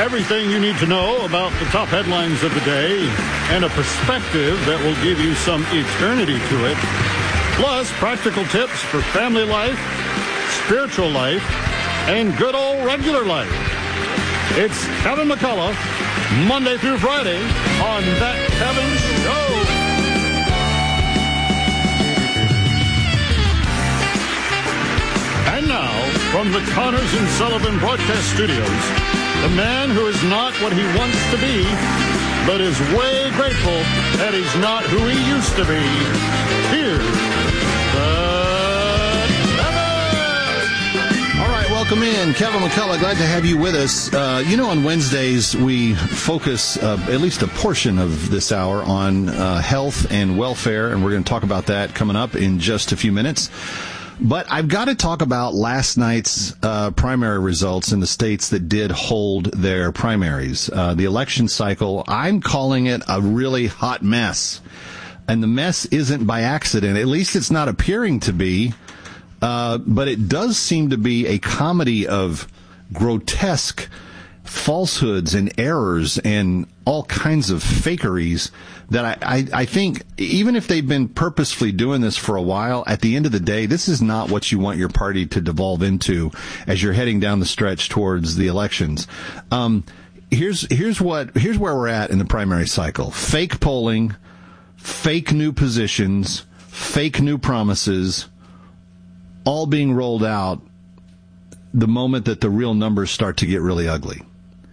Everything you need to know about the top headlines of the day and a perspective that will give you some eternity to it. Plus, practical tips for family life, spiritual life, and good old regular life. It's Kevin McCullough, Monday through Friday on That Kevin Show. And now, from the Connors and Sullivan Broadcast Studios, the man who is not what he wants to be, but is way grateful that he's not who he used to be. Here's All right, welcome in. Kevin McCullough, glad to have you with us. On Wednesdays, we focus at least a portion of this hour on health and welfare, and we're going to talk about that coming up in just a few minutes. But I've got to talk about last night's primary results in the states that did hold their primaries. The election cycle, I'm calling it a really hot mess. And the mess isn't by accident. At least it's not appearing to be. But it does seem to be a comedy of grotesque falsehoods and errors and all kinds of fakeries that I think even if they've been purposefully doing this for a while, at the end of the day, this is not what you want your party to devolve into as you're heading down the stretch towards the elections. Here's where we're at in the primary cycle. Fake polling, fake new positions, fake new promises, all being rolled out the moment that the real numbers start to get really ugly.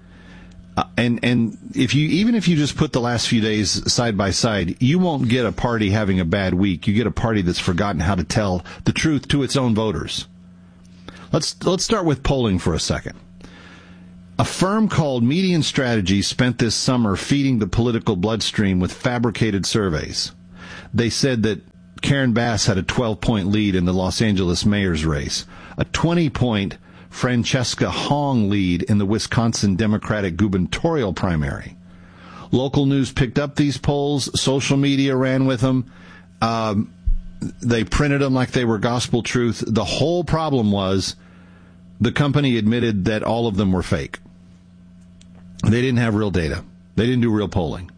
And if you just put the last few days side by side, you won't get a party having a bad week. You get a party that's forgotten how to tell the truth to its own voters. Let's start with polling for a second. A firm called Median Strategy spent this summer feeding the political bloodstream with fabricated surveys. They said that Karen Bass had a 12-point lead in the Los Angeles mayor's race, a 20-point Francesca Hong lead in the Wisconsin Democratic gubernatorial primary. Local news picked up these polls. Social media ran with them. They printed them like they were gospel truth. The whole problem was the company admitted that all of them were fake. They didn't have real data. They didn't do real polling.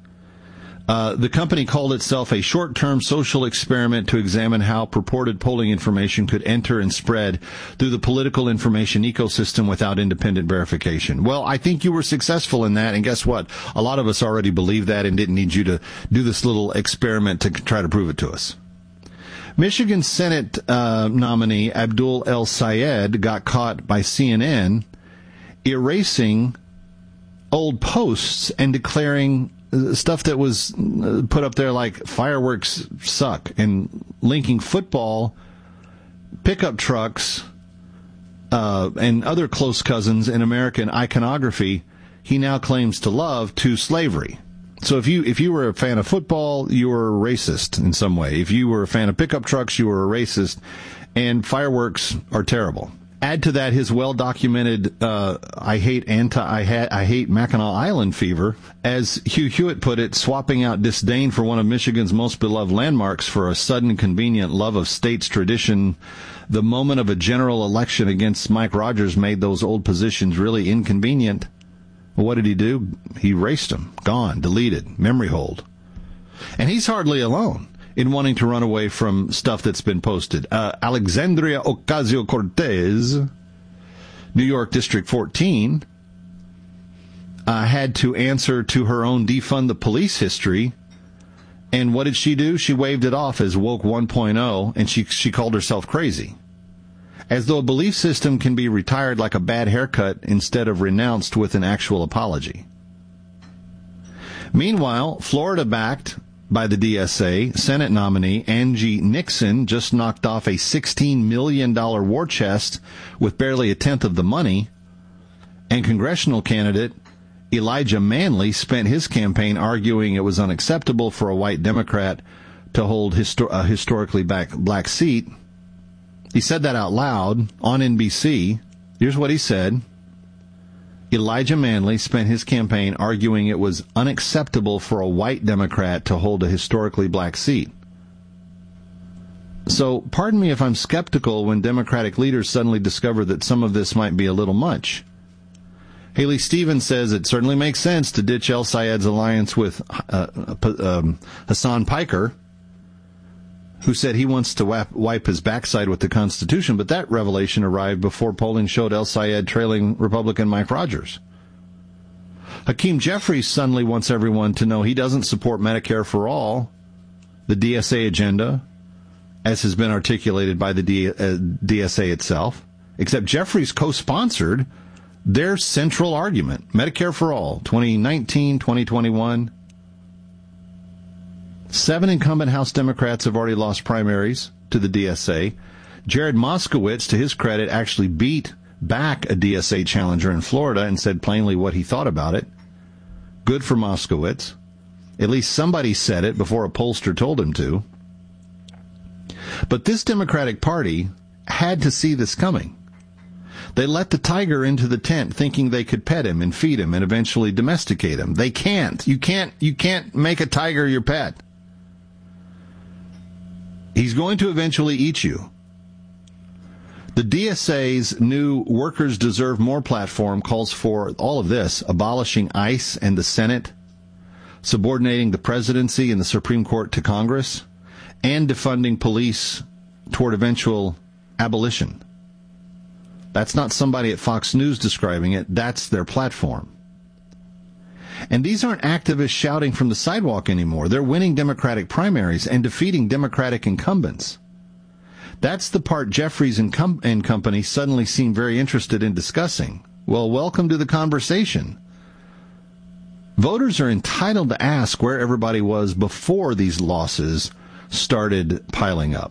The company called itself a short-term social experiment to examine how purported polling information could enter and spread through the political information ecosystem without independent verification. Well, I think you were successful in that, and guess what? A lot of us already believed that and didn't need you to do this little experiment to try to prove it to us. Michigan Senate nominee Abdul El Sayed got caught by CNN erasing old posts and declaring stuff that was put up there like fireworks suck and linking football, pickup trucks, and other close cousins in American iconography he now claims to love to slavery. So if you were a fan of football, you were a racist in some way. If you were a fan of pickup trucks, you were a racist, and fireworks are terrible. Add to that his well-documented I hate Mackinac Island fever. As Hugh Hewitt put it, swapping out disdain for one of Michigan's most beloved landmarks for a sudden convenient love of state's tradition. The moment of a general election against Mike Rogers made those old positions really inconvenient. Well, what did he do? He erased them. Gone. Deleted. Memory hold. And he's hardly alone in wanting to run away from stuff that's been posted. Alexandria Ocasio-Cortez, New York District 14, had to answer to her own defund the police history. And what did she do? She waved it off as woke 1.0, and she called herself crazy. As though a belief system can be retired like a bad haircut instead of renounced with an actual apology. Meanwhile, Florida-backed by the DSA, Senate nominee Angie Nixon just knocked off a $16 million war chest with barely a tenth of the money, and congressional candidate Elijah Manley spent his campaign arguing it was unacceptable for a white Democrat to hold a historically black seat. He said that out loud on NBC. Here's what he said. Elijah Manley spent his campaign arguing it was unacceptable for a white Democrat to hold a historically black seat. So, pardon me if I'm skeptical when Democratic leaders suddenly discover that some of this might be a little much. Haley Stevens says it certainly makes sense to ditch El Sayed's alliance with Hassan Piker, who said he wants to wipe his backside with the Constitution, but that revelation arrived before polling showed El Sayed trailing Republican Mike Rogers. Hakeem Jeffries suddenly wants everyone to know he doesn't support Medicare for all, the DSA agenda, as has been articulated by the DSA itself, except Jeffries co-sponsored their central argument, Medicare for all, 2019, 2021. 7 incumbent House Democrats have already lost primaries to the DSA. Jared Moskowitz, to his credit, actually beat back a DSA challenger in Florida and said plainly what he thought about it. Good for Moskowitz. At least somebody said it before a pollster told him to. But this Democratic Party had to see this coming. They let the tiger into the tent thinking they could pet him and feed him and eventually domesticate him. They can't. You can't make a tiger your pet. He's going to eventually eat you. The DSA's new Workers Deserve More platform calls for all of this: abolishing ICE and the Senate, subordinating the presidency and the Supreme Court to Congress, and defunding police toward eventual abolition. That's not somebody at Fox News describing it. That's their platform. And these aren't activists shouting from the sidewalk anymore. They're winning Democratic primaries and defeating Democratic incumbents. That's the part Jeffries and company suddenly seem very interested in discussing. Well, welcome to the conversation. Voters are entitled to ask where everybody was before these losses started piling up.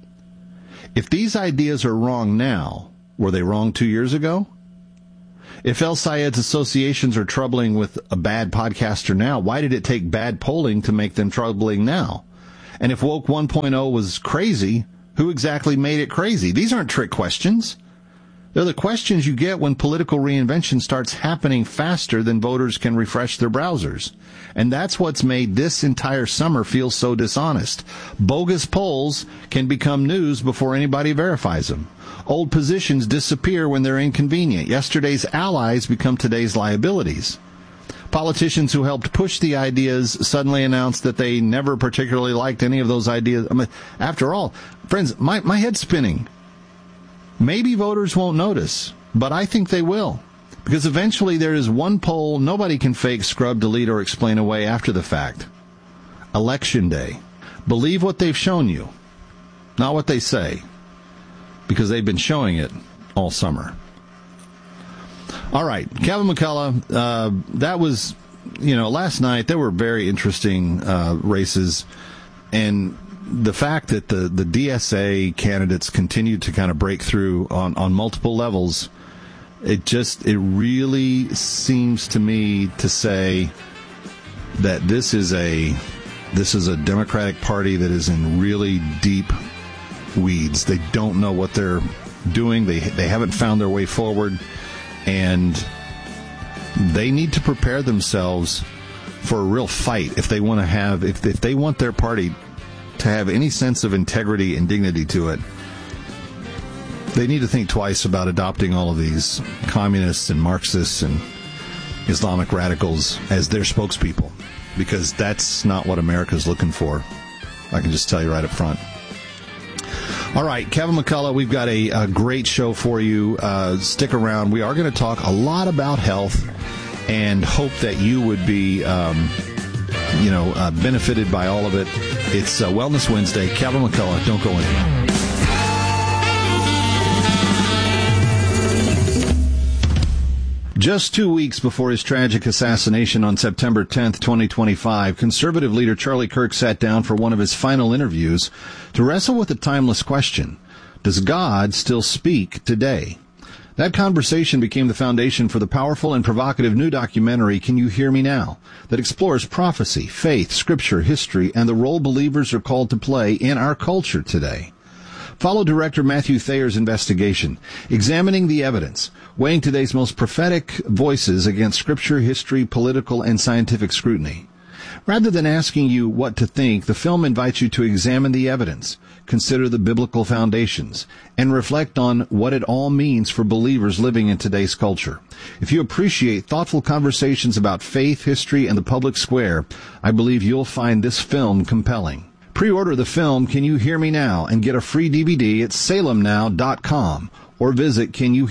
If these ideas are wrong now, were they wrong 2 years ago? If El Sayed's associations are troubling with a bad podcaster now, why did it take bad polling to make them troubling now? And if Woke 1.0 was crazy, who exactly made it crazy? These aren't trick questions. They're the questions you get when political reinvention starts happening faster than voters can refresh their browsers. And that's what's made this entire summer feel so dishonest. Bogus polls can become news before anybody verifies them. Old positions disappear when they're inconvenient. Yesterday's allies become today's liabilities. Politicians who helped push the ideas suddenly announced that they never particularly liked any of those ideas. I mean, after all, friends, my head's spinning. Maybe voters won't notice, but I think they will. Because eventually there is one poll nobody can fake, scrub, delete, or explain away after the fact. Election day. Believe what they've shown you, not what they say, because they've been showing it all summer. All right, Kevin McCullough, that was, last night there were very interesting races, and the fact that the DSA candidates continued to kind of break through on multiple levels, it really seems to me to say that this is a Democratic Party that is in really deep weeds. They don't know what they're doing. They haven't found their way forward, and they need to prepare themselves for a real fight if they want to have if they want their party to have any sense of integrity and dignity to it. They need to think twice about adopting all of these communists and Marxists and Islamic radicals as their spokespeople, because that's not what America's looking for. I can just tell you right up front. All right, Kevin McCullough, we've got a great show for you. Stick around. We are going to talk a lot about health and hope that you would be benefited by all of it. It's Wellness Wednesday. Kevin McCullough, don't go anywhere. Just 2 weeks before his tragic assassination on September 10th, 2025, conservative leader Charlie Kirk sat down for one of his final interviews to wrestle with a timeless question: does God still speak today? That conversation became the foundation for the powerful and provocative new documentary, Can You Hear Me Now?, that explores prophecy, faith, scripture, history, and the role believers are called to play in our culture today. Follow director Matthew Thayer's investigation, examining the evidence, weighing today's most prophetic voices against scripture, history, political, and scientific scrutiny. Rather than asking you what to think, the film invites you to examine the evidence, consider the biblical foundations, and reflect on what it all means for believers living in today's culture. If you appreciate thoughtful conversations about faith, history, and the public square, I believe you'll find this film compelling. Pre-order the film Can You Hear Me Now and get a free DVD at salemnow.com. or visit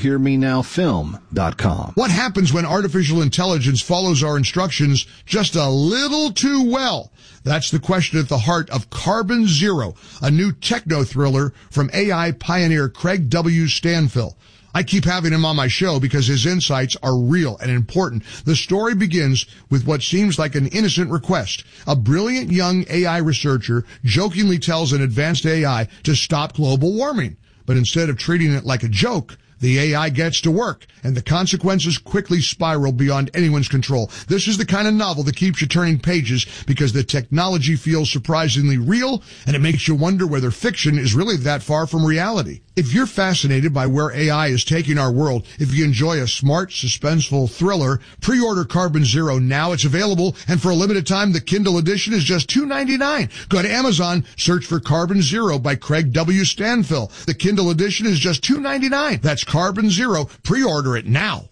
CanYouHearMeNowFilm.com. What happens when artificial intelligence follows our instructions just a little too well? That's the question at the heart of Carbon Zero, a new techno-thriller from AI pioneer Craig W. Stanfill. I keep having him on my show because his insights are real and important. The story begins with what seems like an innocent request. A brilliant young AI researcher jokingly tells an advanced AI to stop global warming. But instead of treating it like a joke, the AI gets to work, and the consequences quickly spiral beyond anyone's control. This is the kind of novel that keeps you turning pages because the technology feels surprisingly real, and it makes you wonder whether fiction is really that far from reality. If you're fascinated by where AI is taking our world, if you enjoy a smart, suspenseful thriller, pre-order Carbon Zero now. It's available, and for a limited time, the Kindle edition is just $2.99. Go to Amazon, search for Carbon Zero by Craig W. Stanfill. The Kindle edition is just $2.99. That's Carbon Zero. Pre-order it now.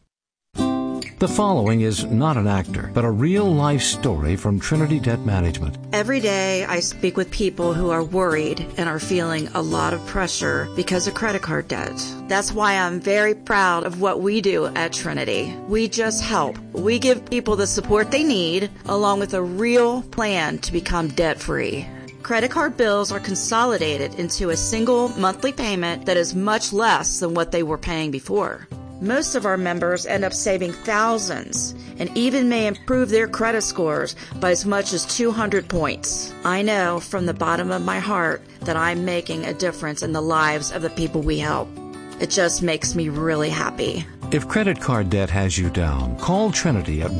The following is not an actor, but a real-life story from Trinity Debt Management. Every day I speak with people who are worried and are feeling a lot of pressure because of credit card debt. That's why I'm very proud of what we do at Trinity. We just help. We give people the support they need, along with a real plan to become debt-free. Credit card bills are consolidated into a single monthly payment that is much less than what they were paying before. Most of our members end up saving thousands and even may improve their credit scores by as much as 200 points. I know from the bottom of my heart that I'm making a difference in the lives of the people we help. It just makes me really happy. If credit card debt has you down, call Trinity at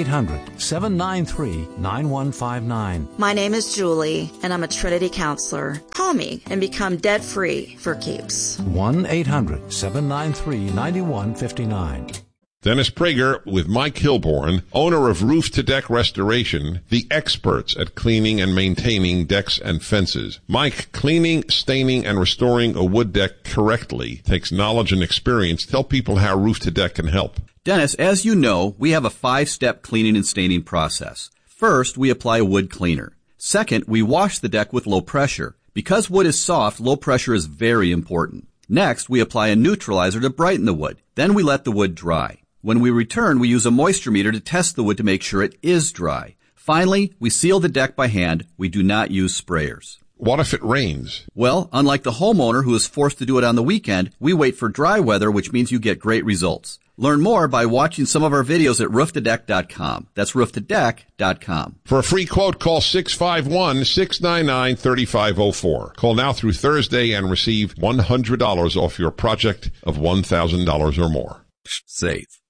1-800-793-9159. My name is Julie, and I'm a Trinity counselor. Call me and become debt-free for keeps. 1-800-793-9159. Dennis Prager with Mike Hilborn, owner of Roof to Deck Restoration, the experts at cleaning and maintaining decks and fences. Mike, cleaning, staining, and restoring a wood deck correctly takes knowledge and experience to tell people how Roof to Deck can help. Dennis, as you know, we have a 5-step cleaning and staining process. First, we apply a wood cleaner. Second, we wash the deck with low pressure. Because wood is soft, low pressure is very important. Next, we apply a neutralizer to brighten the wood. Then we let the wood dry. When we return, we use a moisture meter to test the wood to make sure it is dry. Finally, we seal the deck by hand. We do not use sprayers. What if it rains? Well, unlike the homeowner who is forced to do it on the weekend, we wait for dry weather, which means you get great results. Learn more by watching some of our videos at rooftodeck.com. That's rooftodeck.com. For a free quote, call 651-699-3504. Call now through Thursday and receive $100 off your project of $1,000 or more. Safe.